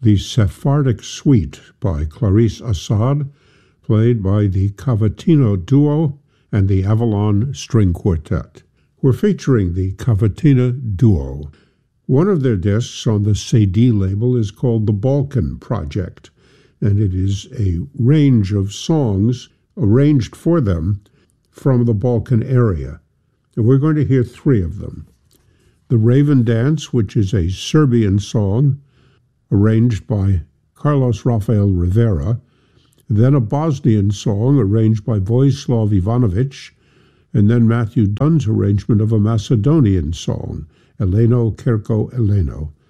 the Sephardic Suite by Clarice Assad, played by the Cavatina Duo and the Avalon String Quartet. We're featuring the Cavatina Duo. One of their discs on the CD label is called The Balkan Project, and it is a range of songs arranged for them from the Balkan area. And we're going to hear three of them. The Raven Dance, which is a Serbian song arranged by Carlos Rafael Rivera, then a Bosnian song arranged by Vojislav Ivanovic, and then Matthew Dunn's arrangement of a Macedonian song, Eleno Kerko Eleno.